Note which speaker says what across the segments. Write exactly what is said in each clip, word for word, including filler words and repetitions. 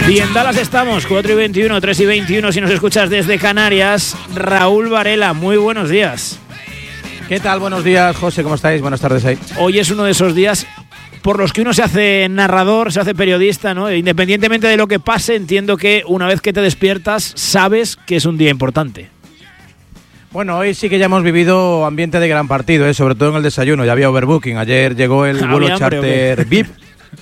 Speaker 1: Y en Dallas estamos, cuatro y veintiuno, tres y veintiuno, si nos escuchas desde Canarias. Raúl Varela, muy buenos días.
Speaker 2: ¿Qué tal? Buenos días, José, ¿cómo estáis? Buenas tardes ahí.
Speaker 1: Hoy es uno de esos días por los que uno se hace narrador, se hace periodista, ¿no? Independientemente de lo que pase, entiendo que una vez que te despiertas, sabes que es un día importante.
Speaker 2: Bueno, hoy sí que ya hemos vivido ambiente de gran partido, ¿eh? Sobre todo en el desayuno, ya había overbooking. Ayer llegó el vuelo charter V I P.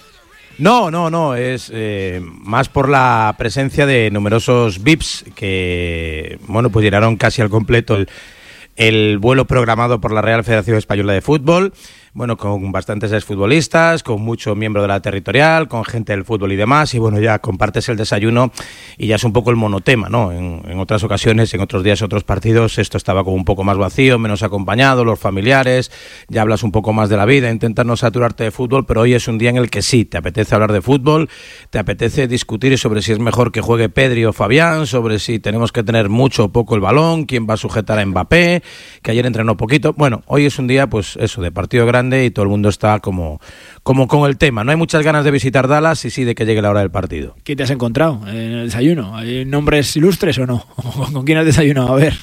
Speaker 2: No, no, no, es eh, más por la presencia de numerosos V I Ps que, bueno, pues llenaron casi al completo el, el vuelo programado por la Real Federación Española de Fútbol. Bueno, con bastantes exfutbolistas, con mucho miembro de la territorial, con gente del fútbol y demás, y bueno, ya compartes el desayuno y ya es un poco el monotema, ¿no? En, en otras ocasiones, en otros días, otros partidos, esto estaba como un poco más vacío, menos acompañado, los familiares, ya hablas un poco más de la vida, intentas no saturarte de fútbol, pero hoy es un día en el que sí, te apetece hablar de fútbol, te apetece discutir sobre si es mejor que juegue Pedri o Fabián, sobre si tenemos que tener mucho o poco el balón, quién va a sujetar a Mbappé, que ayer entrenó poquito. Bueno, hoy es un día, pues eso, de partido grande, y todo el mundo está como, como con el tema. No hay muchas ganas de visitar Dallas y sí de que llegue la hora del partido.
Speaker 1: ¿Qué te has encontrado en el desayuno? ¿Hay nombres ilustres o no? ¿Con quién has desayunado? A ver.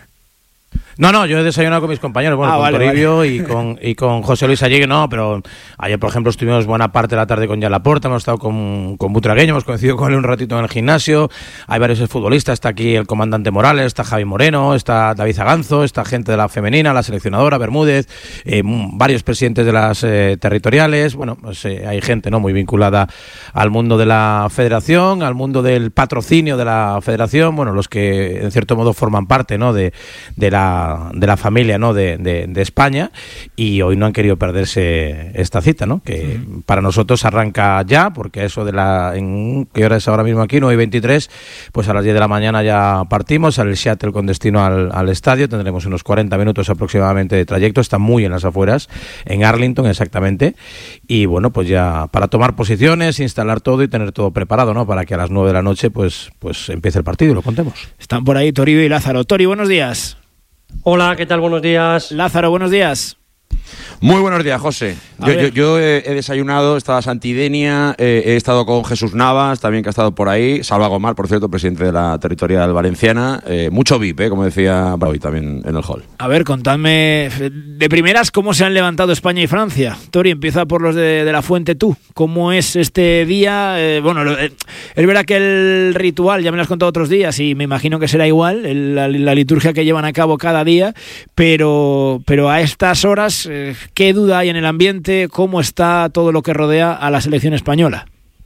Speaker 2: No, no, yo he desayunado con mis compañeros, bueno,
Speaker 1: ah,
Speaker 2: con
Speaker 1: vale,
Speaker 2: Toribio
Speaker 1: vale.
Speaker 2: y con y con José Luis Allegue, no, pero ayer, por ejemplo, estuvimos buena parte de la tarde con Jan Laporta, hemos estado con, con Butragueño, hemos coincidido con él un ratito en el gimnasio, hay varios futbolistas, está aquí el comandante Morales, está Javi Moreno, está David Zaganzo, está gente de la femenina, la seleccionadora, Bermúdez, eh, varios presidentes de las eh, territoriales, bueno, pues eh, hay gente, ¿no?, muy vinculada al mundo de la federación, al mundo del patrocinio de la federación, bueno, los que en cierto modo forman parte, ¿no?, de, de la de la familia, ¿no?, de, de, de España, y hoy no han querido perderse esta cita, ¿no?, que sí, para nosotros arranca ya, porque eso de la, en ¿qué hora es ahora mismo aquí? nueve y veintitrés, pues a las diez de la mañana ya partimos al Seattle con destino al, al estadio, tendremos unos cuarenta minutos aproximadamente de trayecto, está muy en las afueras, en Arlington exactamente, y bueno, pues ya para tomar posiciones, instalar todo y tener todo preparado, ¿no?, para que a las nueve de la noche pues, pues empiece el partido y lo contemos.
Speaker 1: Están por ahí Toribio y Lázaro. Tori, buenos días.
Speaker 3: Hola, ¿qué tal? Buenos días.
Speaker 1: Lázaro, buenos días.
Speaker 4: Muy buenos días, José. Yo, yo, yo he, he desayunado, estaba Santidenia, eh, he estado con Jesús Navas, también que ha estado por ahí, Salva Gomar, por cierto, presidente de la territorial valenciana, eh, mucho V I P, eh, como decía hoy también en el hall.
Speaker 1: A ver, contadme de primeras cómo se han levantado España y Francia. Tori, empieza por los de, de la Fuente tú. ¿Cómo es este día? Eh, bueno, eh, es verdad que el ritual, ya me lo has contado otros días y me imagino que será igual, el, la, la liturgia que llevan a cabo cada día, pero, pero a estas horas, eh, ¿qué duda hay en el ambiente? ¿Cómo está todo lo que rodea a la selección española?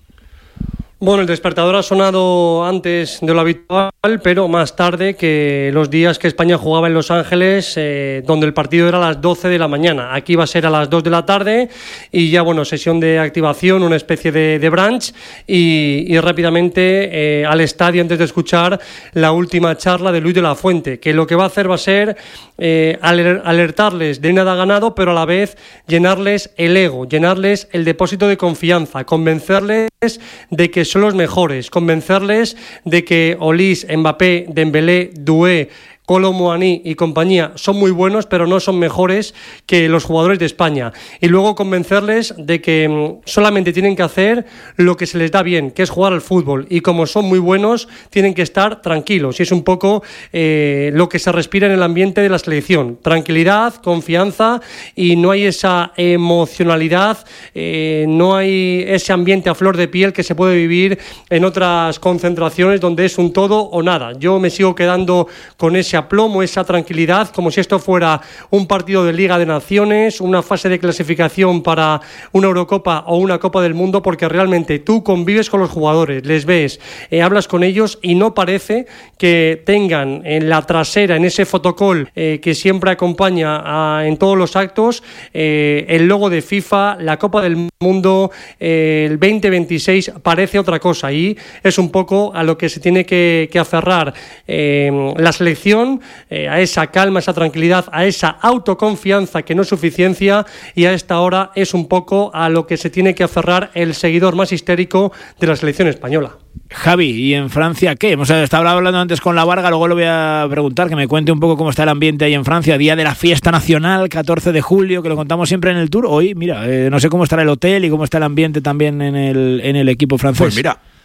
Speaker 3: Bueno, el despertador ha sonado antes de lo habitual, pero más tarde que los días que España jugaba en Los Ángeles, eh, donde el partido era a las doce de la mañana. Aquí va a ser a las dos de la tarde y ya, bueno, sesión de activación, una especie de, de brunch y, y rápidamente eh, al estadio antes de escuchar la última charla de Luis de la Fuente, que lo que va a hacer va a ser eh, alertarles de nada ganado, pero a la vez llenarles el ego, llenarles el depósito de confianza, convencerles de que son los mejores, convencerles de que Olís, Mbappé, Dembélé, Doué, Kolo Muani y compañía son muy buenos, pero no son mejores que los jugadores de España. Y luego convencerles de que solamente tienen que hacer lo que se les da bien, que es jugar al fútbol. Y como son muy buenos, tienen que estar tranquilos. Y es un poco eh, lo que se respira en el ambiente de la selección. Tranquilidad, confianza, y no hay esa emocionalidad, eh, no hay ese ambiente a flor de piel que se puede vivir en otras concentraciones donde es un todo o nada. Yo me sigo quedando con ese aplomo, esa tranquilidad, como si esto fuera un partido de Liga de Naciones, una fase de clasificación para una Eurocopa o una Copa del Mundo, porque realmente tú convives con los jugadores, les ves, eh, hablas con ellos y no parece que tengan en la trasera, en ese fotocall eh, que siempre acompaña a, en todos los actos, eh, el logo de FIFA, la Copa del Mundo, eh, el veinte veintiséis, parece otra cosa, y es un poco a lo que se tiene que, que aferrar eh, la selección, Eh, a esa calma, esa tranquilidad, a esa autoconfianza que no es suficiencia, y a esta hora es un poco a lo que se tiene que aferrar el seguidor más histérico de la selección española.
Speaker 1: Javi, ¿y en Francia qué? Hemos estado hablando antes con la Varga, luego lo voy a preguntar, que me cuente un poco cómo está el ambiente ahí en Francia, día de la fiesta nacional, catorce de julio, que lo contamos siempre en el Tour. Hoy, mira, eh, no sé cómo estará el hotel y cómo está el ambiente también en el, en el equipo francés.
Speaker 4: Pues mira,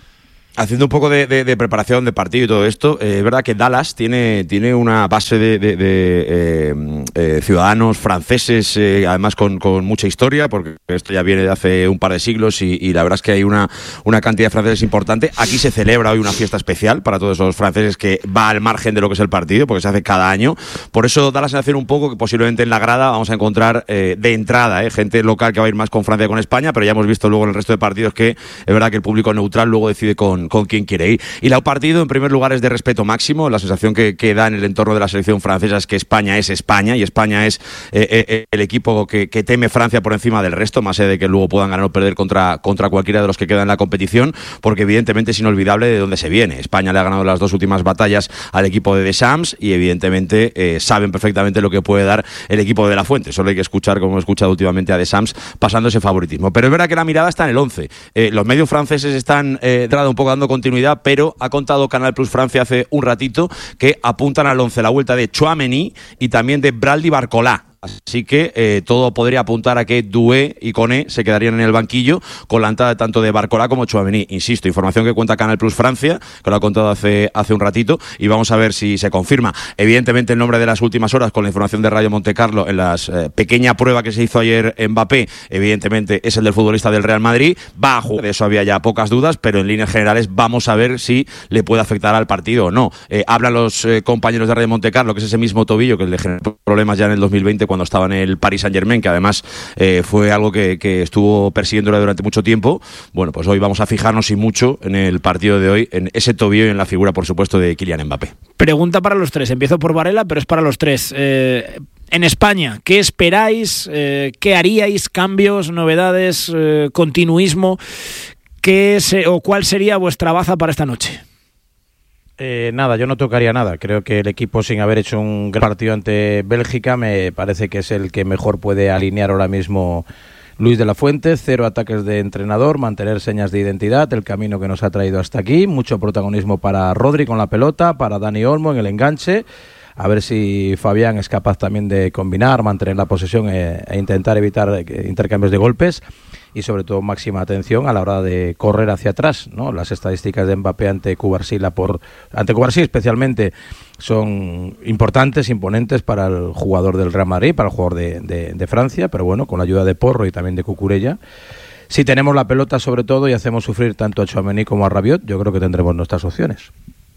Speaker 4: Haciendo un poco de, de, de preparación de partido y todo esto, eh, es verdad que Dallas tiene, tiene una base de, de, de eh, eh, ciudadanos franceses, eh, además con, con mucha historia, porque esto ya viene de hace un par de siglos y, y la verdad es que hay una, una cantidad de franceses importante. Aquí se celebra hoy una fiesta especial para todos los franceses que va al margen de lo que es el partido, porque se hace cada año. Por eso da la sensación un poco que posiblemente en la grada vamos a encontrar eh, de entrada eh, gente local que va a ir más con Francia que con España, pero ya hemos visto luego en el resto de partidos que es verdad que el público neutral luego decide con con quien quiere ir. Y el partido, en primer lugar, es de respeto máximo. La sensación que, que da en el entorno de la selección francesa es que España es España y España es eh, eh, el equipo que, que teme Francia por encima del resto, más allá de que luego puedan ganar o perder contra, contra cualquiera de los que quedan en la competición, porque evidentemente es inolvidable de dónde se viene. España le ha ganado las dos últimas batallas al equipo de Deschamps y evidentemente eh, saben perfectamente lo que puede dar el equipo de De La Fuente. Solo hay que escuchar, como he escuchado últimamente a Deschamps, pasando ese favoritismo. Pero es verdad que la mirada está en el once. Eh, los medios franceses están eh, un poco dando continuidad, pero ha contado Canal Plus Francia hace un ratito que apuntan al once la vuelta de Tchouaméni y también de Braldi Barcolá. Así que eh, todo podría apuntar a que Doué y Koné se quedarían en el banquillo con la entrada tanto de Barcolá como Tchouaméni. Insisto, información que cuenta Canal Plus Francia, que lo ha contado hace, hace un ratito, y vamos a ver si se confirma. Evidentemente el nombre de las últimas horas, con la información de Radio Montecarlo, en la eh, pequeña prueba que se hizo ayer en Mbappé, evidentemente es el del futbolista del Real Madrid. Va a jugar, de eso había ya pocas dudas, pero en líneas generales vamos a ver si le puede afectar al partido o no. Eh, hablan los eh, compañeros de Radio Montecarlo, que es ese mismo tobillo que le generó problemas ya en el dos mil veinte cuando estaba en el Paris Saint-Germain, que además eh, fue algo que, que estuvo persiguiéndole durante mucho tiempo. Bueno, pues hoy vamos a fijarnos y mucho en el partido de hoy, en ese tobillo y en la figura, por supuesto, de Kylian Mbappé.
Speaker 1: Pregunta para los tres. Empiezo por Varela, pero es para los tres. Eh, en España, ¿qué esperáis? Eh, ¿Qué haríais? ¿Cambios? ¿Novedades? Eh, ¿Continuismo? ¿Qué se, o cuál sería vuestra baza para esta noche?
Speaker 2: Eh, nada, yo no tocaría nada. Creo que el equipo, sin haber hecho un gran partido ante Bélgica, me parece que es el que mejor puede alinear ahora mismo Luis de la Fuente. Cero ataques de entrenador, mantener señas de identidad, el camino que nos ha traído hasta aquí. Mucho protagonismo para Rodri con la pelota, para Dani Olmo en el enganche. A ver si Fabián es capaz también de combinar, mantener la posesión e, e intentar evitar intercambios de golpes. Y sobre todo máxima atención a la hora de correr hacia atrás, ¿no? Las estadísticas de Mbappé ante Cubarsí, la por ante Cubarsí especialmente, son importantes, imponentes para el jugador del Real Madrid, para el jugador de, de, de Francia, pero bueno, con la ayuda de Porro y también de Cucurella. Si tenemos la pelota sobre todo y hacemos sufrir tanto a Tchouaméni como a Rabiot, yo creo que tendremos nuestras opciones.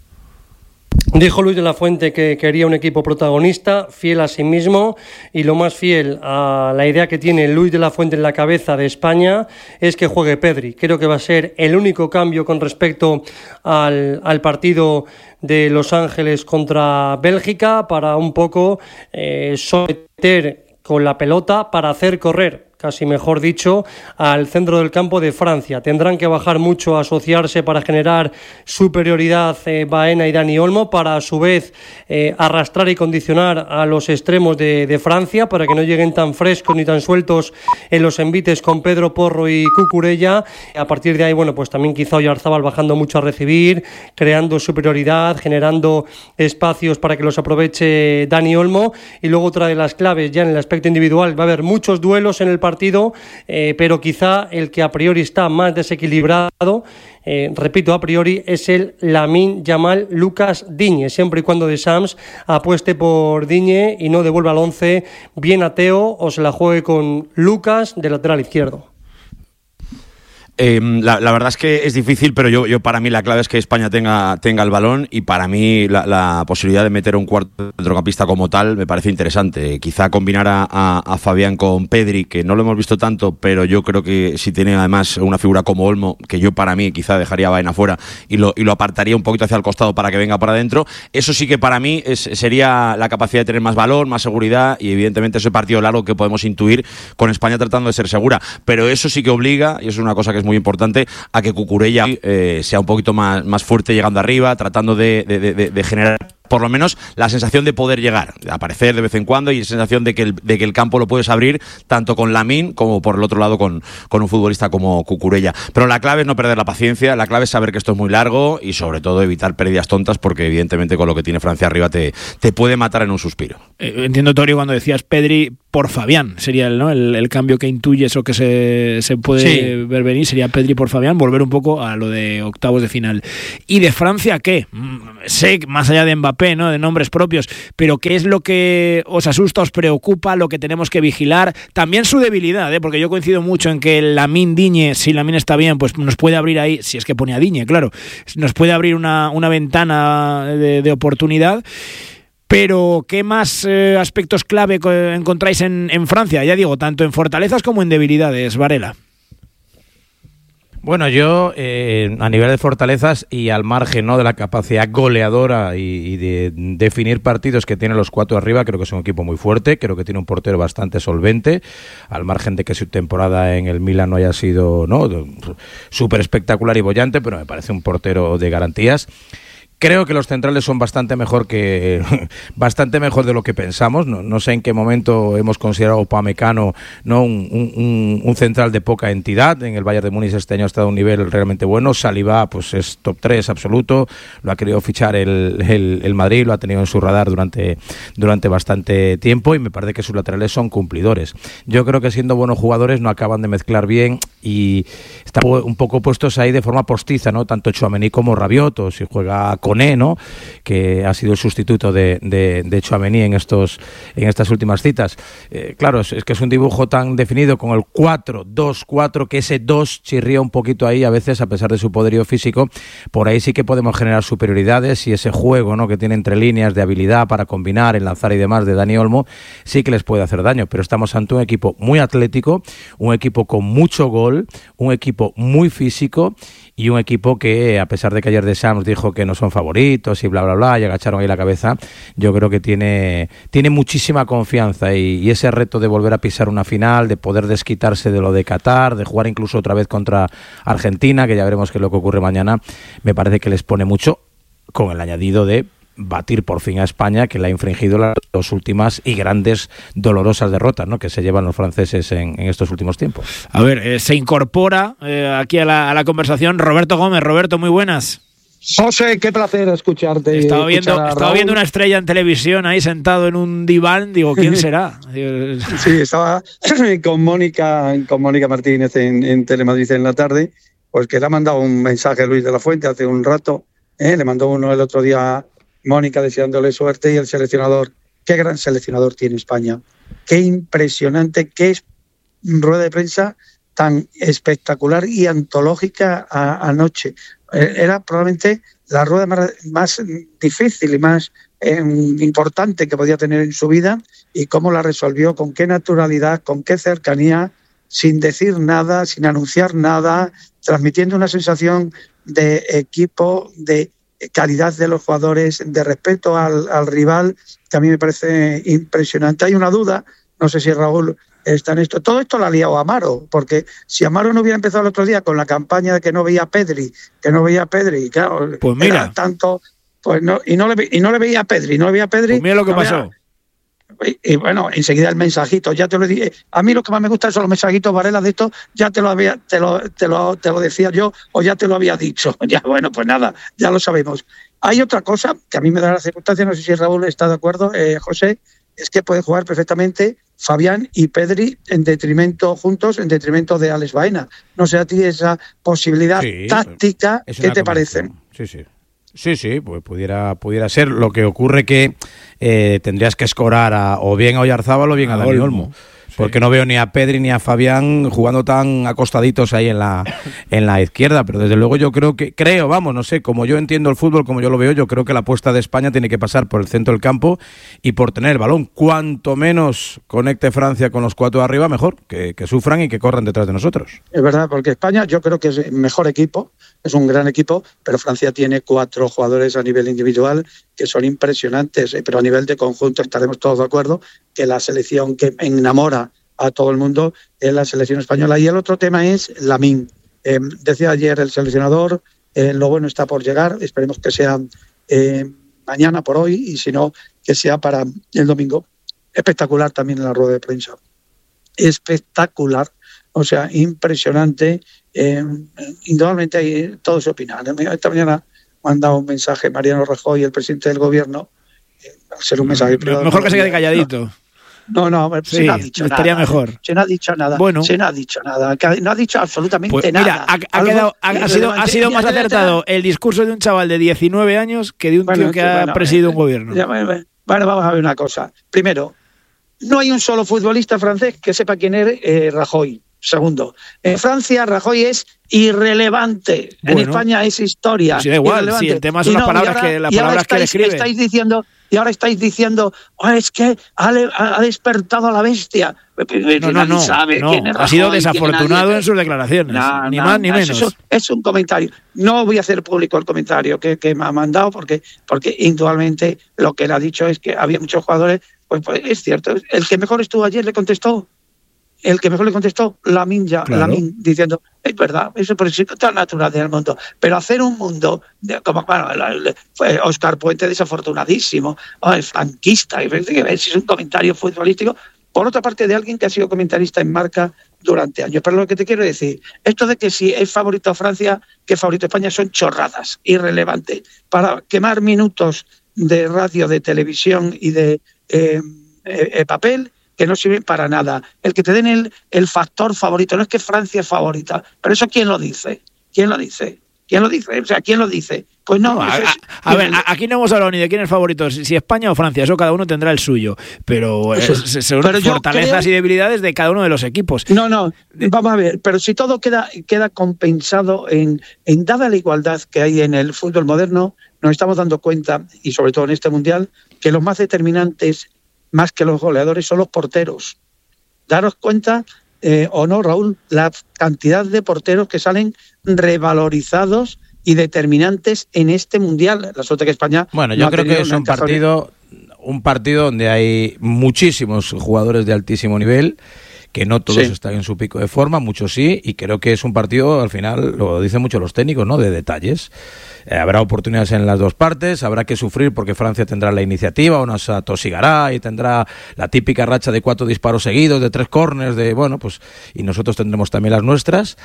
Speaker 3: Dijo Luis de la Fuente que quería un equipo protagonista, fiel a sí mismo, y lo más fiel a la idea que tiene Luis de la Fuente en la cabeza de España es que juegue Pedri. Creo que va a ser el único cambio con respecto al, al partido de Los Ángeles contra Bélgica, para un poco eh, someter con la pelota, para hacer correr, casi mejor dicho, al centro del campo de Francia. Tendrán que bajar mucho, asociarse para generar superioridad eh, Baena y Dani Olmo, para a su vez eh, arrastrar y condicionar a los extremos de, de Francia, para que no lleguen tan frescos ni tan sueltos en los envites con Pedro Porro y Cucurella. A partir de ahí, bueno, pues también quizá Oyarzabal bajando mucho a recibir, creando superioridad, generando espacios para que los aproveche Dani Olmo. Y luego otra de las claves ya en el aspecto individual, va a haber muchos duelos en el partido partido, eh, pero quizá el que a priori está más desequilibrado, eh, repito, a priori, es el Lamine Yamal Lucas Digne, siempre y cuando Deschamps apueste por Digne y no devuelva al once bien ateo o se la juegue con Lucas de lateral izquierdo.
Speaker 4: Eh, la, la verdad es que es difícil, pero yo, yo para mí la clave es que España tenga, tenga el balón, y para mí la, la posibilidad de meter un cuarto centrocampista como tal me parece interesante. Quizá combinar a, a, a Fabián con Pedri, que no lo hemos visto tanto, pero yo creo que si tiene además una figura como Olmo, que yo para mí quizá dejaría a Baena fuera y lo, y lo apartaría un poquito hacia el costado para que venga para adentro, eso sí que para mí es, sería la capacidad de tener más balón, más seguridad, y evidentemente ese partido largo que podemos intuir con España tratando de ser segura. Pero eso sí que obliga, y eso es una cosa que es muy importante, a que Cucurella eh, sea un poquito más, más fuerte llegando arriba, tratando de, de, de, de generar por lo menos la sensación de poder llegar, de aparecer de vez en cuando y la sensación de que el, de que el campo lo puedes abrir tanto con Lamine como por el otro lado con, con un futbolista como Cucurella. Pero la clave es no perder la paciencia, la clave es saber que esto es muy largo y sobre todo evitar pérdidas tontas porque evidentemente con lo que tiene Francia arriba te, te puede matar en un suspiro.
Speaker 1: Eh, entiendo, Torio, cuando decías Pedri por Fabián, sería el, ¿no? el, el cambio que intuyes o que se, se puede sí. ver venir, sería Pedri por Fabián, volver un poco a lo de octavos de final. ¿Y de Francia qué? Sé, más allá de Mbappé, ¿no? De nombres propios, pero ¿qué es lo que os asusta, os preocupa, lo que tenemos que vigilar? También su debilidad, ¿eh? Porque yo coincido mucho en que Lamine Digne, si Lamine está bien, pues nos puede abrir ahí, si es que pone a Digne, claro, nos puede abrir una, una ventana de, de oportunidad. Pero, ¿qué más eh, aspectos clave encontráis en, en Francia? Ya digo, tanto en fortalezas como en debilidades, Varela.
Speaker 2: Bueno, yo eh, a nivel de fortalezas y al margen, ¿no?, de la capacidad goleadora y, y de definir partidos que tienen los cuatro arriba, creo que es un equipo muy fuerte, creo que tiene un portero bastante solvente, al margen de que su temporada en el Milan no haya sido, ¿no?, súper espectacular y bollante, pero me parece un portero de garantías. Creo que los centrales son bastante mejor que bastante mejor de lo que pensamos. No, no sé en qué momento hemos considerado Upamecano, no un, un, un central de poca entidad. En el Bayern de Múnich este año ha estado a un nivel realmente bueno. Saliba pues es top tres absoluto. Lo ha querido fichar el, el, el Madrid, lo ha tenido en su radar durante, durante bastante tiempo y me parece que sus laterales son cumplidores. Yo creo que siendo buenos jugadores no acaban de mezclar bien y están un poco puestos ahí de forma postiza, ¿no? Tanto Tchouaméni como Rabiot, o si juega Koné, ¿no?, que ha sido el sustituto de, de, de Tchouaméni en estos en estas últimas citas. Eh, claro, es, es que es un dibujo tan definido con el cuatro dos cuatro que ese dos chirría un poquito ahí a veces, a pesar de su poderío físico. Por ahí sí que podemos generar superioridades y ese juego, ¿no?, que tiene entre líneas de habilidad para combinar, enlazar y demás de Dani Olmo, sí que les puede hacer daño, pero estamos ante un equipo muy atlético, un equipo con mucho gol, un equipo muy físico y un equipo que, a pesar de que ayer Deschamps dijo que no son favoritos y bla, bla, bla, y agacharon ahí la cabeza, yo creo que tiene, tiene muchísima confianza y, y ese reto de volver a pisar una final, de poder desquitarse de lo de Qatar, de jugar incluso otra vez contra Argentina, que ya veremos qué es lo que ocurre mañana, me parece que les pone mucho, con el añadido de batir por fin a España, que le ha infringido las dos últimas y grandes, dolorosas derrotas, ¿no?, que se llevan los franceses en, en estos últimos tiempos.
Speaker 1: A ver, eh, se incorpora eh, aquí a la, a la conversación Roberto Gómez. Roberto, muy buenas.
Speaker 5: José, qué placer escucharte.
Speaker 1: Estaba viendo, estaba viendo una estrella en televisión ahí sentado en un diván, digo, ¿quién será?
Speaker 5: Sí, estaba con Mónica, con Mónica Martínez en, en Telemadrid en la tarde, pues que le ha mandado un mensaje a Luis de la Fuente hace un rato, ¿eh? Le mandó uno el otro día Mónica deseándole suerte y el seleccionador, qué gran seleccionador tiene España, qué impresionante, qué rueda de prensa tan espectacular y antológica a, anoche. Era probablemente la rueda más, más difícil y más eh, importante que podía tener en su vida y cómo la resolvió, con qué naturalidad, con qué cercanía, sin decir nada, sin anunciar nada, transmitiendo una sensación de equipo, de calidad de los jugadores, de respeto al, al rival, que a mí me parece impresionante. Hay una duda, no sé si Raúl está en esto. Todo esto lo ha liado Amaro, porque si Amaro no hubiera empezado el otro día con la campaña de que no veía a Pedri, que no veía a Pedri, claro,
Speaker 1: pues mira,
Speaker 5: tanto, pues no, y no le y no le veía a Pedri, no le veía a Pedri.
Speaker 1: Pues mira lo que
Speaker 5: no
Speaker 1: pasó.
Speaker 5: Veía, y, y bueno, enseguida el mensajito, ya te lo dije. A mí lo que más me gusta son los mensajitos, Varela, de esto, ya te lo había, te lo, te lo, te lo decía yo, o ya te lo había dicho. Ya, bueno, pues nada, ya lo sabemos. Hay otra cosa que a mí me da la circunstancia, no sé si Raúl está de acuerdo, eh, José, es que puede jugar perfectamente Fabián y Pedri en detrimento juntos, en detrimento de Alex Baena. No sé a ti esa posibilidad sí, táctica, ¿qué te parece?
Speaker 2: Sí, sí. Sí, sí, pues pudiera, pudiera ser. Lo que ocurre que eh, tendrías que escorar a, o bien a Oyarzábal o bien a, a Dani Olmo. Olmo. Sí. Porque no veo ni a Pedri ni a Fabián jugando tan acostaditos ahí en la en la izquierda, pero desde luego yo creo que, creo, vamos, no sé, como yo entiendo el fútbol, como yo lo veo, yo creo que la apuesta de España tiene que pasar por el centro del campo y por tener el balón. Cuanto menos conecte Francia con los cuatro de arriba, mejor, que, que sufran y que corran detrás de nosotros.
Speaker 5: Es verdad, porque España yo creo que es el mejor equipo, es un gran equipo, pero Francia tiene cuatro jugadores a nivel individual que son impresionantes, pero a nivel de conjunto estaremos todos de acuerdo que la selección que enamora a todo el mundo es la selección española. Y el otro tema es Lamine. Eh, decía ayer el seleccionador, eh, lo bueno está por llegar, esperemos que sea eh, mañana por hoy, y si no, que sea para el domingo. Espectacular también en la rueda de prensa. Espectacular. O sea, impresionante. Eh, indudablemente ahí todo se opina. Esta mañana me han dado un mensaje Mariano Rajoy, el presidente del gobierno. Eh, ser un mensaje privado.
Speaker 1: Mejor que se quede calladito.
Speaker 5: No, no, no,
Speaker 1: sí,
Speaker 5: se no ha dicho
Speaker 1: estaría
Speaker 5: nada.
Speaker 1: mejor.
Speaker 5: Se no ha dicho nada.
Speaker 1: Bueno.
Speaker 5: Se no ha dicho nada. No ha dicho absolutamente
Speaker 1: pues,
Speaker 5: nada.
Speaker 1: Mira, ha, ha, quedado, ha, ha sido, ha sido más acertado el discurso de un chaval de diecinueve años que de un bueno, tío que bueno, ha presidido un gobierno.
Speaker 5: Ya, bueno, vamos a ver una cosa. Primero, no hay un solo futbolista francés que sepa quién es eh, Rajoy. Segundo, en Francia Rajoy es irrelevante. Bueno, en España es historia.
Speaker 1: Pues da igual, si el tema son no, las palabras, ahora, que, las palabras estáis, que él escribe.
Speaker 5: Estáis diciendo, y ahora estáis diciendo, oh, es que ha, ha despertado a la bestia.
Speaker 1: No, no, no, sabe no. quién es Rajoy, ha sido desafortunado en sus declaraciones, no, ni no, más ni no, menos.
Speaker 5: Eso es un comentario. No voy a hacer público el comentario que, que me ha mandado porque, porque indudablemente lo que él ha dicho es que había muchos jugadores. Pues, pues es cierto, el que mejor estuvo ayer le contestó. El que mejor le contestó, Lamine, ya, claro. Lamine, diciendo, es verdad, eso es tan natural del mundo. Pero hacer un mundo, de, como bueno, fue Óscar Puente desafortunadísimo, oh, es franquista, es un comentario futbolístico, por otra parte de alguien que ha sido comentarista en Marca durante años. Pero lo que te quiero decir, esto de que si es favorito a Francia, que favorito a España, son chorradas, irrelevantes. Para quemar minutos de radio, de televisión y de eh, eh, papel, que no sirven para nada. El que te den el, el factor favorito. No es que Francia es favorita, pero eso ¿quién lo dice? ¿Quién lo dice? ¿Quién lo dice? O sea, ¿quién lo dice? Pues no.
Speaker 1: no a,
Speaker 5: es,
Speaker 1: a, a ver, aquí no hemos hablado ni de quién es favorito, si España o Francia, eso cada uno tendrá el suyo, pero eso, es, son pero fortalezas creo, y debilidades de cada uno de los equipos.
Speaker 5: No, no, vamos a ver, pero si todo queda, queda compensado en, en dada la igualdad que hay en el fútbol moderno, nos estamos dando cuenta, y sobre todo en este Mundial, que los más determinantes más que los goleadores son los porteros. Daros cuenta, eh, o no, Raúl, la cantidad de porteros que salen revalorizados y determinantes en este Mundial. La suerte que España...
Speaker 2: Bueno, yo no creo que es un partido, un partido donde hay muchísimos jugadores de altísimo nivel, que no todos sí. están en su pico de forma, muchos sí, y creo que es un partido, al final, lo dicen mucho los técnicos, ¿no?, de detalles. Eh, habrá oportunidades en las dos partes, habrá que sufrir porque Francia tendrá la iniciativa, o nos atosigará y tendrá la típica racha de cuatro disparos seguidos, de tres córners, de bueno, pues y nosotros tendremos también las nuestras.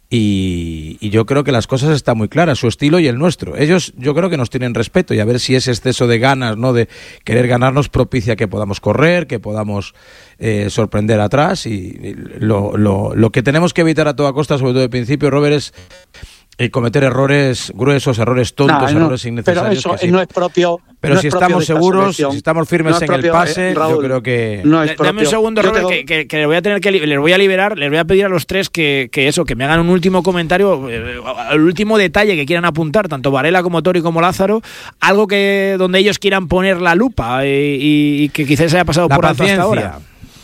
Speaker 2: Y, y yo creo que las cosas están muy claras, su estilo y el nuestro. Ellos yo creo que nos tienen respeto y a ver si ese exceso de ganas, ¿no?, de querer ganarnos propicia que podamos correr, que podamos eh, sorprender atrás. Y, y lo, lo, lo que tenemos que evitar a toda costa, sobre todo de principio, Robert, es y cometer errores gruesos, errores tontos, no, no, errores innecesarios.
Speaker 5: Pero eso
Speaker 2: que sí.
Speaker 5: no es propio.
Speaker 2: Pero
Speaker 5: no
Speaker 2: si
Speaker 5: es
Speaker 2: estamos seguros, si estamos firmes no en propio, el pase, eh, Raúl, yo creo que...
Speaker 5: No es propio.
Speaker 1: Dame un segundo, Robert, tengo... que, que, que les voy a tener que les voy a liberar, les voy a pedir a los tres que, que eso, que me hagan un último comentario, eh, el último detalle que quieran apuntar, tanto Varela como Tori como Lázaro, algo que donde ellos quieran poner la lupa eh, y, y que quizás haya pasado
Speaker 2: la
Speaker 1: por alto
Speaker 2: hasta
Speaker 1: ahora.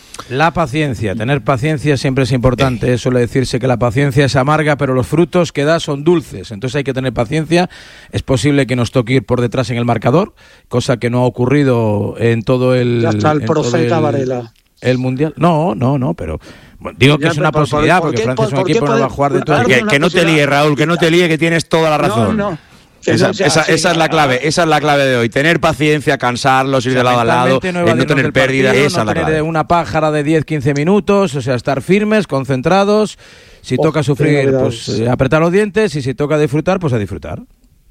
Speaker 2: La paciencia, tener paciencia siempre es importante. Suele decirse que la paciencia es amarga, pero los frutos que da son dulces. Entonces hay que tener paciencia. Es posible que nos toque ir por detrás en el marcador, cosa que no ha ocurrido en todo el...
Speaker 5: Ya está el profeta el, Varela.
Speaker 2: El Mundial. No, no, no, pero... Digo que ya, es una por, posibilidad, por, por, porque Francia es un equipo que no va a jugar de todo.
Speaker 4: Que, que no te líe, Raúl, que no te líe, que tienes toda la razón. No, no. Esa, esa, esa, esa es la clave, esa es la clave de hoy. Tener paciencia, cansarlos, ir o sea, de lado a lado, no, no tener pérdidas, esa
Speaker 2: no
Speaker 4: es la clave.
Speaker 2: Tener una pájara de diez quince minutos, o sea, estar firmes, concentrados. Si oh, toca sufrir, pues eh, apretar los dientes, y si toca disfrutar, pues a disfrutar.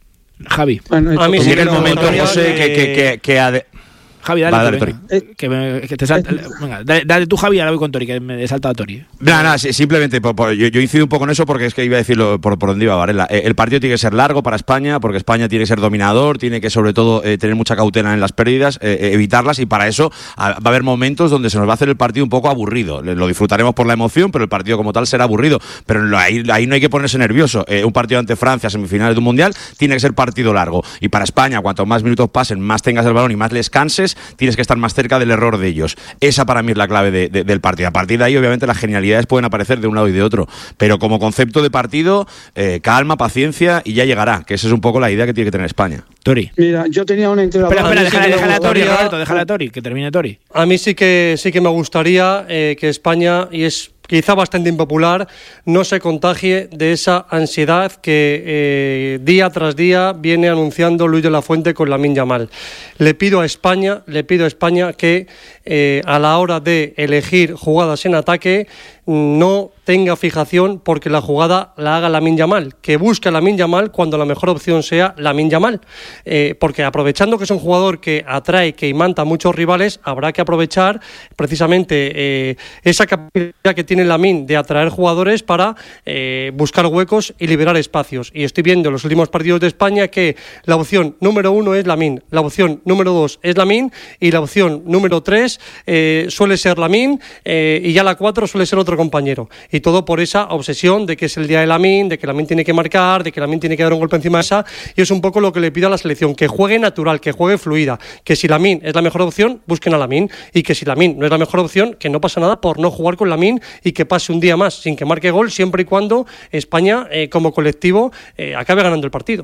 Speaker 1: Javi.
Speaker 4: Bueno, a mí sí, en el momento, José, que, que, que, que ade-
Speaker 1: Javi, dale,
Speaker 4: vale,
Speaker 1: Tori. Eh, que, me, que te salta, eh, venga, dale, dale tú, Javi, ahora voy con Tori, que me he saltado a Tori.
Speaker 4: No, no, simplemente por, por, yo, yo incido un poco en eso porque es que iba a decirlo por, por donde iba Varela. Eh, el partido tiene que ser largo para España, porque España tiene que ser dominador, tiene que sobre todo eh, tener mucha cautela en las pérdidas, eh, evitarlas, y para eso a, va a haber momentos donde se nos va a hacer el partido un poco aburrido. Lo disfrutaremos por la emoción, pero el partido como tal será aburrido. Pero lo, ahí, ahí no hay que ponerse nervioso. Eh, un partido ante Francia, semifinales de un Mundial, tiene que ser partido largo. Y para España, cuanto más minutos pasen, más tengas el balón y más les canses, tienes que estar más cerca del error de ellos. Esa para mí es la clave de, de, del partido. A partir de ahí, obviamente, las genialidades pueden aparecer de un lado y de otro, pero como concepto de partido, eh, calma, paciencia, y ya llegará, que esa es un poco la idea que tiene que tener España.
Speaker 1: Tori.
Speaker 5: Mira, yo tenía una entera...
Speaker 1: Espera, espera, déjale, déjale a Tori, Roberto, déjale a Tori, que termine Tori.
Speaker 3: A mí sí que sí que me gustaría eh, que España, y es quizá bastante impopular, no se contagie de esa ansiedad que eh, día tras día viene anunciando Luis de la Fuente con Lamine Yamal. Le pido a España, le pido a España que eh, a la hora de elegir jugadas en ataque no tenga fijación porque la jugada la haga Lamine Yamal, que busque a Lamine Yamal cuando la mejor opción sea Lamine Yamal, eh, porque aprovechando que es un jugador que atrae, que imanta a muchos rivales, habrá que aprovechar precisamente eh, esa capacidad que tiene Lamine de atraer jugadores para eh, buscar huecos y liberar espacios. Y estoy viendo en los últimos partidos de España que la opción número uno es Lamine, la opción número dos es Lamine y la opción número tres eh, suele ser Lamine eh, y ya la cuatro suele ser otro compañero. Y todo por esa obsesión de que es el día de Lamine, de que Lamine tiene que marcar, de que Lamine tiene que dar un golpe encima de esa, y es un poco lo que le pido a la selección, que juegue natural, que juegue fluida, que si Lamine es la mejor opción, busquen a Lamine, y que si Lamine no es la mejor opción, que no pasa nada por no jugar con Lamine y que pase un día más sin que marque gol, siempre y cuando España, eh, como colectivo, eh, acabe ganando el partido.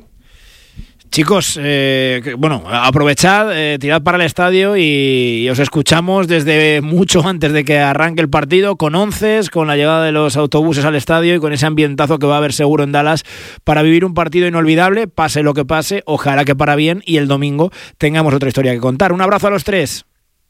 Speaker 1: Chicos, eh, bueno, aprovechad, eh, tirad para el estadio y, y os escuchamos desde mucho antes de que arranque el partido, con onces, con la llegada de los autobuses al estadio y con ese ambientazo que va a haber seguro en Dallas para vivir un partido inolvidable, pase lo que pase, ojalá que para bien, y el domingo tengamos otra historia que contar. Un abrazo a los tres.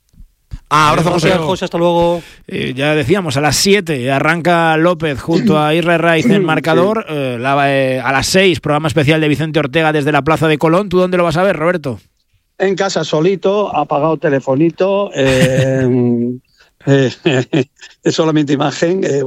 Speaker 4: Ah, abrazo, José.
Speaker 3: José, hasta luego.
Speaker 1: Eh, ya decíamos, a las siete arranca López junto a Israel Raiz en marcador. Sí. Eh, la, eh, a las seis, programa especial de Vicente Ortega desde la Plaza de Colón. ¿Tú dónde lo vas a ver, Roberto?
Speaker 5: En casa, solito, apagado telefonito. Eh, eh, eh, solamente imagen. Eh,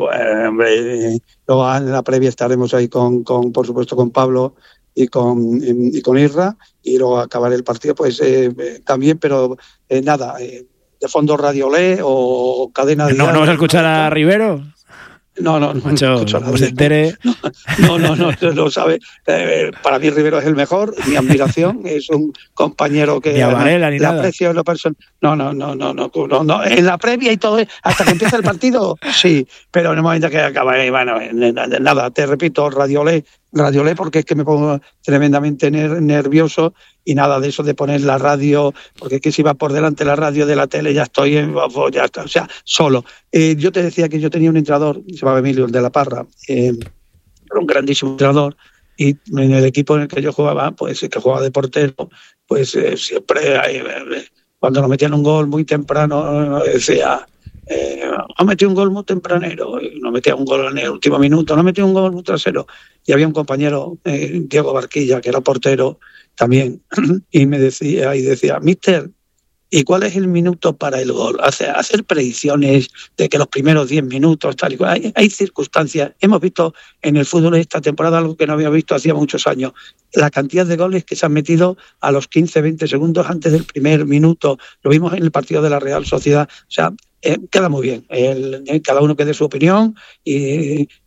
Speaker 5: eh, luego en la previa estaremos ahí con, con por supuesto, con Pablo y con, y con Isra. Y luego acabar el partido, pues eh, también, pero eh, nada. Eh, de fondo Radio Le o cadena de...
Speaker 1: ¿No, ¿No vas a escuchar a Rivero?
Speaker 5: No, no, no,
Speaker 1: Macho,
Speaker 5: no escucho nada.
Speaker 1: Pues entere...
Speaker 5: No, no, no, no, lo sabe. Eh, para mí Rivero es el mejor, mi admiración, es un compañero que...
Speaker 1: Ni a Varela, ni
Speaker 5: la
Speaker 1: nada.
Speaker 5: aprecio en lo personal. No, no, no, no, no, no, no, en la previa y todo, hasta que empieza el partido, sí, pero en el momento que acaba, eh, bueno, nada, te repito, Radio Le, Radio Le, porque es que me pongo tremendamente ner- nervioso y nada de eso de poner la radio, porque es que si va por delante la radio de la tele ya estoy, en, ya está, o sea, solo. Eh, yo te decía que yo tenía un entrenador, se llamaba Emilio, el de la Parra, eh, un grandísimo entrenador, y en el equipo en el que yo jugaba, pues que jugaba de portero, pues eh, siempre, eh, cuando nos metían un gol muy temprano, decía... Eh, ha metido un gol muy tempranero, no metía un gol en el último minuto, no metió un gol muy trasero. Y había un compañero, eh, Diego Barquilla, que era portero también, y me decía, y decía, mister, ¿y cuál es el minuto para el gol? Hacer, hacer predicciones de que los primeros diez minutos, tal y cual. Hay, hay circunstancias. Hemos visto en el fútbol esta temporada algo que no había visto hacía muchos años. La cantidad de goles que se han metido a los quince, veinte segundos antes del primer minuto. Lo vimos en el partido de la Real Sociedad. O sea, eh, queda muy bien. El, el, cada uno que dé su opinión y, y,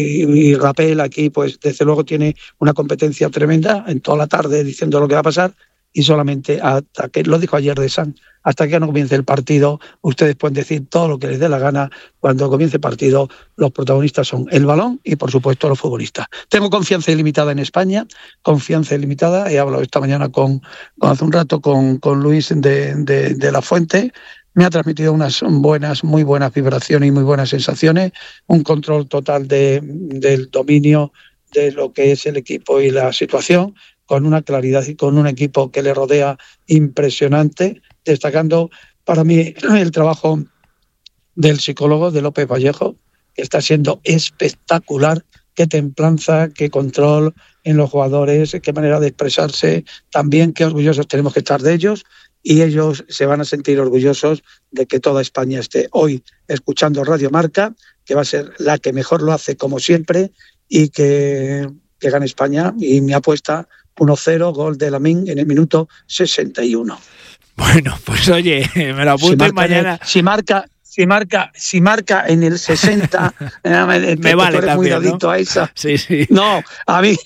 Speaker 5: y Rapel aquí, pues desde luego tiene una competencia tremenda en toda la tarde diciendo lo que va a pasar. Y solamente hasta que, lo dijo ayer de San, hasta que no comience el partido, ustedes pueden decir todo lo que les dé la gana. Cuando comience el partido, los protagonistas son el balón y, por supuesto, los futbolistas. Tengo confianza ilimitada en España, confianza ilimitada. He hablado esta mañana con, con hace un rato con, con Luis de, de, de la Fuente. Me ha transmitido unas buenas, muy buenas vibraciones y muy buenas sensaciones, un control total de, del dominio de lo que es el equipo y la situación, con una claridad y con un equipo que le rodea impresionante, destacando para mí el trabajo del psicólogo de López Vallejo, que está siendo espectacular. Qué templanza, qué control en los jugadores, qué manera de expresarse, también qué orgullosos tenemos que estar de ellos, y ellos se van a sentir orgullosos de que toda España esté hoy escuchando Radio Marca, que va a ser la que mejor lo hace como siempre, y que, que gane España. Y mi apuesta, uno cero, gol de Lamine en el minuto sesenta y uno.
Speaker 1: Bueno, pues oye, me lo apunto
Speaker 5: si
Speaker 1: mañana.
Speaker 5: El, si marca... Si marca, si marca en el sesenta, me,
Speaker 1: me vale
Speaker 5: tú eres
Speaker 1: también,
Speaker 5: muy adicto, ¿no?, a esa.
Speaker 1: Sí, sí.
Speaker 5: No, a mí.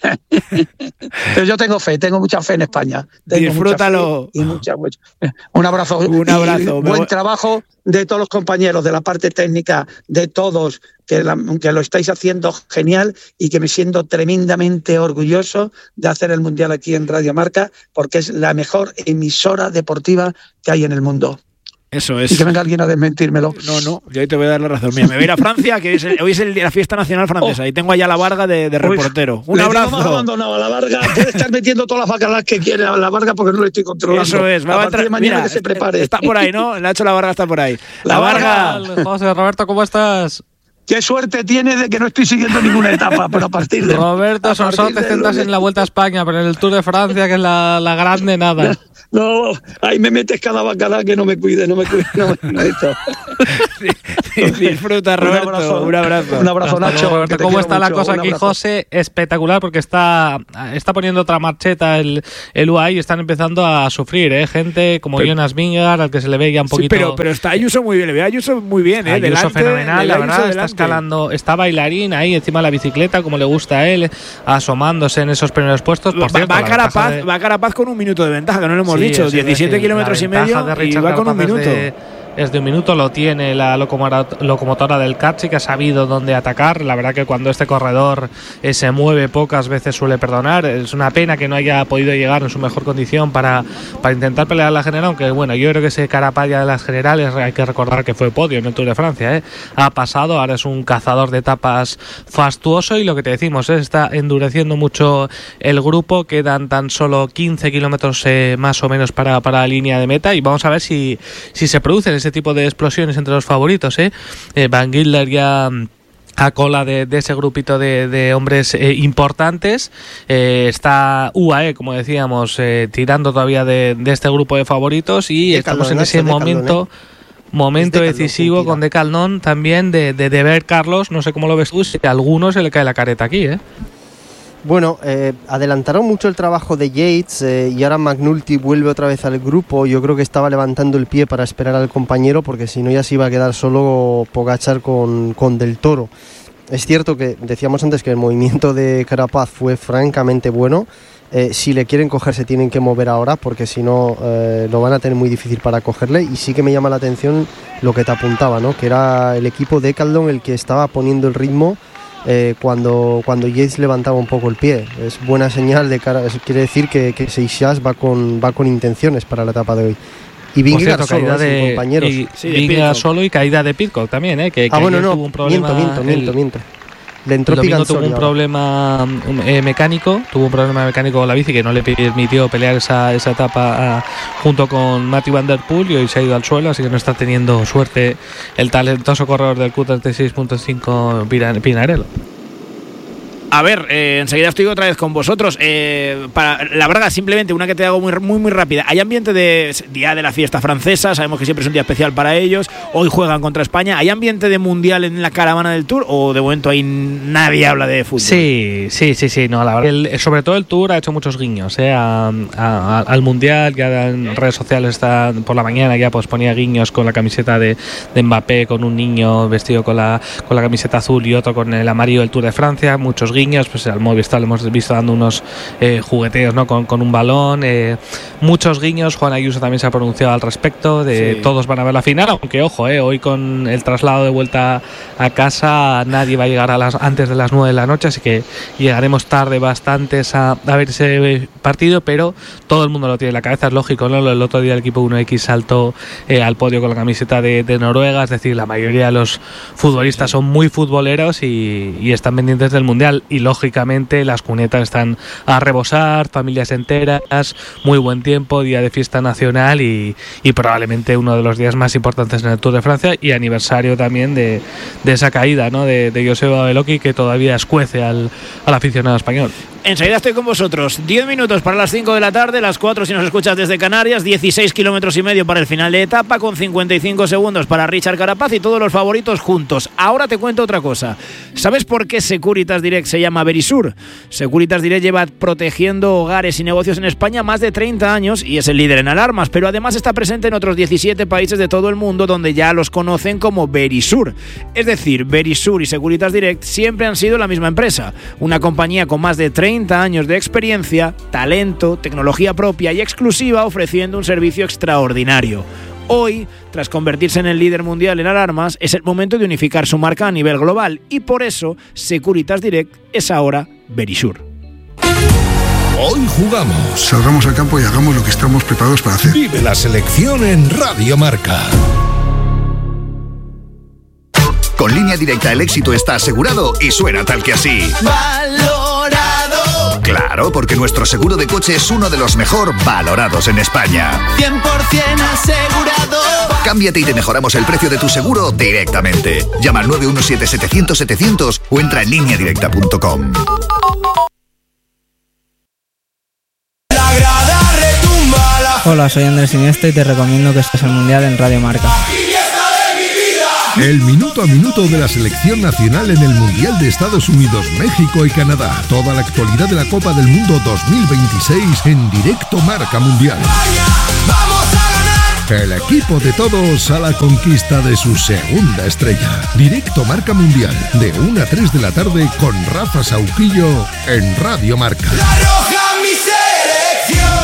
Speaker 5: Pero yo tengo fe, tengo mucha fe en España. Tengo
Speaker 1: Disfrútalo.
Speaker 5: Mucha fe y mucha, un abrazo.
Speaker 1: Un abrazo.
Speaker 5: Buen trabajo de todos los compañeros, de la parte técnica, de todos, que, la, que lo estáis haciendo genial y que me siento tremendamente orgulloso de hacer el Mundial aquí en Radio Marca, porque es la mejor emisora deportiva que hay en el mundo.
Speaker 1: Eso es.
Speaker 5: Y que venga alguien a desmentírmelo.
Speaker 1: No, no, yo ahí te voy a dar la razón. Mira, me voy a ir a Francia, que hoy es, el, hoy es el, la fiesta nacional francesa, oh. y tengo allá a la Varga de, de reportero. Un abrazo.
Speaker 5: Hemos abandonado a la Varga. Puede estar metiendo todas las bacalas que quiere a la Varga porque no le estoy controlando.
Speaker 1: Eso es. Va a partir
Speaker 5: de mañana
Speaker 1: mira,
Speaker 5: que se prepare.
Speaker 1: Está por ahí, ¿no? Nacho La Varga está por ahí. La, la Varga.
Speaker 6: Varga. José Roberto, ¿cómo estás?
Speaker 5: Qué suerte tiene de que no estoy siguiendo ninguna etapa, pero a partir de...
Speaker 6: Roberto, son solo te centras en la Vuelta a España, pero en el Tour de Francia, que es la, la grande, nada.
Speaker 5: No, ahí me metes cada bacala que no me cuide, no me cuide, no, no esto.
Speaker 1: Disfruta, Roberto. Un abrazo, un abrazo,
Speaker 5: un abrazo Nacho.
Speaker 6: Roberto, ¿cómo está mucho, la cosa aquí, José? Espectacular, porque está, está poniendo otra marcheta el, el U A E y están empezando a sufrir, ¿eh? Gente como pero, Jonas Vingegaard, al que se le ve ya un poquito...
Speaker 1: Sí, pero, pero está Ayuso muy bien, le ve a Ayuso muy bien, ¿eh?
Speaker 6: Ayuso
Speaker 1: delante,
Speaker 6: fenomenal, la verdad,
Speaker 1: delante.
Speaker 6: está escalando, está bailarín ahí encima de la bicicleta, como le gusta a él, asomándose en esos primeros puestos. Por
Speaker 1: va,
Speaker 6: cierto,
Speaker 1: va, a Carapaz,
Speaker 6: de...
Speaker 1: va a Carapaz con un minuto de ventaja, que no lo hemos
Speaker 6: sí,
Speaker 1: dicho, diecisiete kilómetros y medio y va con un minuto.
Speaker 6: De, es de un minuto, lo tiene la locomotora del Carchi, que ha sabido dónde atacar. La verdad que cuando este corredor eh, se mueve pocas veces suele perdonar. Es una pena que no haya podido llegar en su mejor condición para, para intentar pelear la general, aunque bueno, yo creo que ese Carapaz ya de las generales, hay que recordar que fue podio en el Tour de Francia, ¿eh? Ha pasado, ahora es un cazador de etapas fastuoso y lo que te decimos, ¿eh? Está endureciendo mucho el grupo, quedan tan solo quince kilómetros eh, más o menos para, para la línea de meta y vamos a ver si, si se producen ese tipo de explosiones entre los favoritos, ¿eh? Eh, Van Gilder ya a cola de, de ese grupito de, de hombres eh, importantes, eh, está U A E, como decíamos, eh, tirando todavía de, de este grupo de favoritos y de estamos Caldón, en ese momento Caldón, ¿eh? momento es de decisivo Caldón, con De Caldón también de, de, de ver, Carlos, no sé cómo lo ves tú, si a alguno se le cae la careta aquí, ¿eh?
Speaker 7: Bueno, eh, adelantaron mucho el trabajo de Yates eh, y ahora McNulty vuelve otra vez al grupo. Yo creo que estaba levantando el pie para esperar al compañero porque si no ya se iba a quedar solo Pogačar con, con Del Toro. Es cierto que decíamos antes que el movimiento de Carapaz fue francamente bueno. Eh, si le quieren coger se tienen que mover ahora porque si no eh, lo van a tener muy difícil para cogerle. Y sí que me llama la atención lo que te apuntaba, ¿no? Que era el equipo de Caldón el que estaba poniendo el ritmo Eh, cuando, cuando Yates levantaba un poco el pie. Es buena señal de cara, quiere decir que, que Seixas va con, va con intenciones para la etapa de hoy. Y Vingegaard solo,
Speaker 6: caída
Speaker 7: eh,
Speaker 6: de
Speaker 7: compañeros.
Speaker 6: Y, sí, Vingegaard solo y caída de Pidcock también, ¿eh? Que, que
Speaker 7: ah, bueno, no,
Speaker 6: tuvo un problema,
Speaker 7: miento, miento, miento,
Speaker 6: el,
Speaker 7: miento. Le entró
Speaker 6: el domingo tuvo un
Speaker 7: ahora.
Speaker 6: problema eh, mecánico, tuvo un problema mecánico con la bici que no le permitió pelear esa, esa etapa a, junto con Matthew Van Der Poel y hoy se ha ido al suelo, así que no está teniendo suerte el talentoso corredor del Q treinta y seis punto cinco Pinarello.
Speaker 1: A ver, eh, enseguida estoy otra vez con vosotros. Eh, para la verdad, simplemente una que te hago muy, muy, muy rápida. Hay ambiente de día de la fiesta francesa, sabemos que siempre es un día especial para ellos. Hoy juegan contra España. ¿Hay ambiente de mundial en la caravana del Tour o de momento ahí nadie habla de fútbol?
Speaker 6: Sí, sí, sí, sí. No, la verdad, el, sobre todo el Tour ha hecho muchos guiños eh, a, a, al mundial. Ya en redes sociales está por la mañana ya pues ponía guiños con la camiseta de, de Mbappé, con un niño vestido con la con la camiseta azul y otro con el amarillo del Tour de Francia. Muchos guiños, pues al Movistar lo hemos visto dando unos eh, jugueteos, ¿no? con, con un balón, eh, muchos guiños. Juan Ayuso también se ha pronunciado al respecto de sí. Todos van a ver la final, aunque ojo, eh, hoy con el traslado de vuelta a casa nadie va a llegar a las, antes de las nueve de la noche, así que llegaremos tarde bastantes a, a ver ese partido, pero todo el mundo lo tiene en la cabeza, es lógico, ¿no? El otro día el equipo uno equis saltó eh, al podio con la camiseta de, de Noruega, es decir, la mayoría de los futbolistas son muy futboleros y, y están pendientes del mundial y lógicamente las cunetas están a rebosar, familias enteras, muy buen tiempo, día de fiesta nacional y, y probablemente uno de los días más importantes en el Tour de Francia y aniversario también de, de esa caída, ¿no? de, de Joseba Beloki, que todavía escuece al, al aficionado español.
Speaker 1: Enseguida estoy con vosotros. diez minutos para las cinco de la tarde, las cuatro si nos escuchas desde Canarias, dieciséis kilómetros y medio para el final de etapa, con cincuenta y cinco segundos para Richard Carapaz y todos los favoritos juntos. Ahora te cuento otra cosa. ¿Sabes por qué Securitas Direct se llama Verisur? Securitas Direct lleva protegiendo hogares y negocios en España más de treinta años y es el líder en alarmas, pero además está presente en otros diecisiete países de todo el mundo donde ya los conocen como Verisur. Es decir, Verisur y Securitas Direct siempre han sido la misma empresa, una compañía con más de treinta años de experiencia, talento, tecnología propia y exclusiva, ofreciendo un servicio extraordinario. Hoy, tras convertirse en el líder mundial en alarmas, es el momento de unificar su marca a nivel global y por eso Securitas Direct es ahora Verisur.
Speaker 8: Hoy Hoy jugamos.
Speaker 9: Salgamos al campo y hagamos lo que estamos preparados para hacer.
Speaker 8: Vive la selección en Radio Marca.
Speaker 10: Con Línea Directa el éxito está asegurado y suena tal que así.
Speaker 11: ¡Valorado!
Speaker 10: Claro, porque nuestro seguro de coche es uno de los mejor valorados en España.
Speaker 11: cien por ciento asegurado.
Speaker 10: Cámbiate y te mejoramos el precio de tu seguro directamente. Llama al nueve uno siete, setecientos, setecientos o entra en línea directa punto com.
Speaker 12: Hola, soy Andrés Iniesta y te recomiendo que estés al Mundial en Radio Marca.
Speaker 8: El minuto a minuto de la selección nacional en el Mundial de Estados Unidos, México y Canadá. Toda la actualidad de la Copa del Mundo dos mil veintiséis en directo Marca Mundial. El equipo de todos a la conquista de su segunda estrella. Directo Marca Mundial, de una a tres de la tarde con Rafa Sauquillo en Radio Marca.
Speaker 11: La roja, mi selección.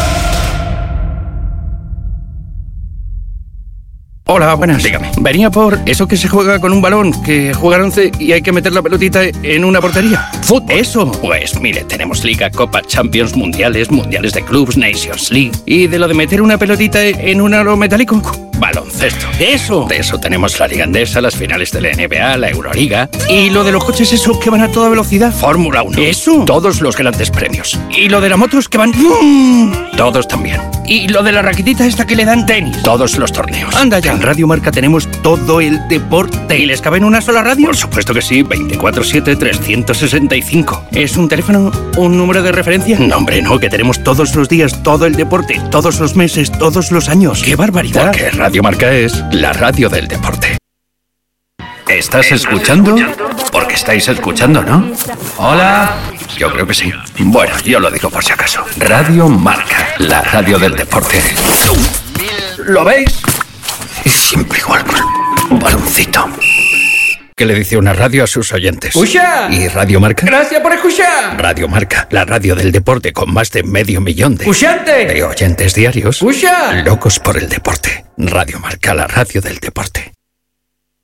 Speaker 13: Hola, buenas. Dígame. Venía por eso que se juega con un balón, que juega once y hay que meter la pelotita en una portería. ¿Fútbol? Eso. Pues mire, tenemos Liga, Copa, Champions, Mundiales, Mundiales de Clubs, Nations League. ¿Y de lo de meter una pelotita en un aro metálico? Baloncesto. Eso. De eso tenemos la Liga Andesa, las finales de la N B A, la Euroliga. ¿Y lo de los coches esos que van a toda velocidad? Fórmula uno. Eso. Todos los grandes premios. ¿Y lo de las motos que van? Todos también. ¿Y lo de la raquetita esta que le dan tenis? Todos los torneos. Anda ya. En Radio Marca tenemos todo el deporte. ¿Y les cabe en una sola radio? Por supuesto que sí, veinticuatro siete, trescientos sesenta y cinco. ¿Es un teléfono? ¿Un número de referencia? No, hombre, no, que tenemos todos los días todo el deporte, todos los meses, todos los años. ¡Qué barbaridad! Porque Radio Marca es la radio del deporte. ¿Estás escuchando? Porque estáis escuchando, ¿no? Hola. Yo creo que sí. Bueno, yo lo digo por si acaso. Radio Marca, la radio del deporte. ¿Lo veis? Siempre igual, un baloncito. ¿Qué le dice una radio a sus oyentes? ¡Escucha! ¿Y Radio Marca?
Speaker 11: Gracias por escuchar.
Speaker 13: Radio Marca, la radio del deporte con más de medio millón de...
Speaker 11: ¡Escuchante!
Speaker 13: De oyentes diarios.
Speaker 11: ¡Escucha!
Speaker 13: Locos por el deporte. Radio Marca, la radio del deporte.